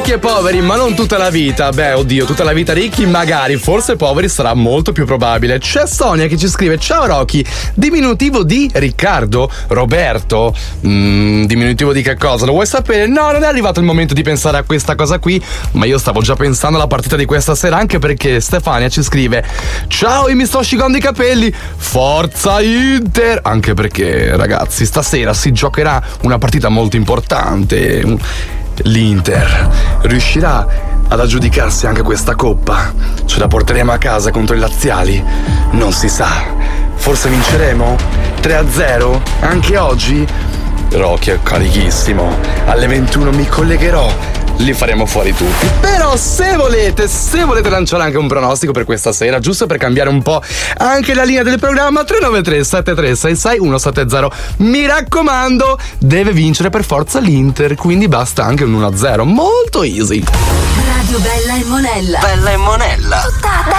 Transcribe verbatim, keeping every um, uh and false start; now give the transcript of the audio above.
ricchi e poveri, ma non tutta la vita. Beh, oddio, tutta la vita ricchi, magari, forse poveri sarà molto più probabile. C'è Sonia che ci scrive: ciao Rocky, diminutivo di Riccardo, Roberto, mm, diminutivo di che cosa? Lo vuoi sapere? No, non è arrivato il momento di pensare a questa cosa qui, ma io stavo già pensando alla partita di questa sera, anche perché Stefania ci scrive: ciao, io mi sto asciugando i capelli, forza Inter! Anche perché, ragazzi, stasera si giocherà una partita molto importante. L'Inter riuscirà ad aggiudicarsi anche questa coppa? Ce la porteremo a casa contro i laziali? Non si sa. Forse vinceremo? tre a zero? Anche oggi? Rocky è carichissimo. Alle ventuno mi collegherò. Li faremo fuori tutti. Però se volete, se volete lanciare anche un pronostico per questa sera, giusto per cambiare un po' anche la linea del programma, tre nove tre sette tre sei sei uno sette zero. Mi raccomando, deve vincere per forza l'Inter, quindi basta anche un uno a zero. Molto easy. Radio Bella e Monella. Bella e Monella. Tutta